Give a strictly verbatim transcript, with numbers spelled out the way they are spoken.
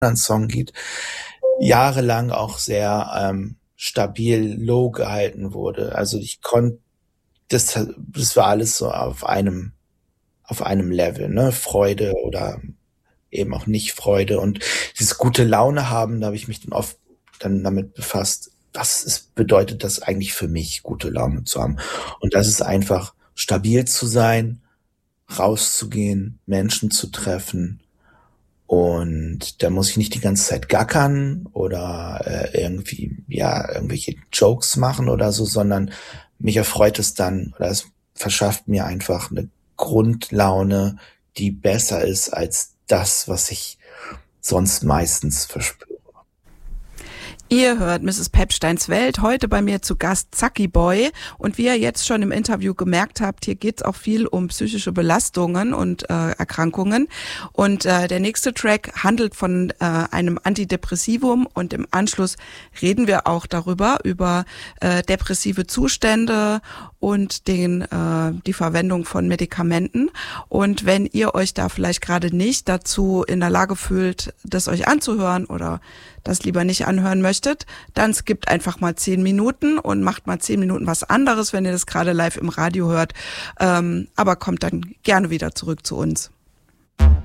anderen Song geht, jahrelang auch sehr ähm, stabil low gehalten wurde. Also ich konnte, das, das war alles so auf einem, auf einem Level, ne? Freude oder eben auch nicht Freude. Und dieses gute Laune haben, da habe ich mich dann oft dann damit befasst, was ist, bedeutet das eigentlich für mich, gute Laune zu haben? Und das ist einfach stabil zu sein, rauszugehen, Menschen zu treffen. Und da muss ich nicht die ganze Zeit gackern oder äh, irgendwie, ja, irgendwelche Jokes machen oder so, sondern mich erfreut es dann, oder es verschafft mir einfach eine Grundlaune, die besser ist als das, was ich sonst meistens verspüre. Ihr hört Misses Pepsteins Welt, heute bei mir zu Gast Zacki Boy. Und wie ihr jetzt schon im Interview gemerkt habt, hier geht's auch viel um psychische Belastungen und äh, Erkrankungen. Und äh, der nächste Track handelt von äh, einem Antidepressivum und im Anschluss reden wir auch darüber, über äh, depressive Zustände und den äh, die Verwendung von Medikamenten. Und wenn ihr euch da vielleicht gerade nicht dazu in der Lage fühlt, das euch anzuhören oder das lieber nicht anhören möchtet, dann skippt einfach mal zehn Minuten und macht mal zehn Minuten was anderes, wenn ihr das gerade live im Radio hört. Ähm, aber kommt dann gerne wieder zurück zu uns.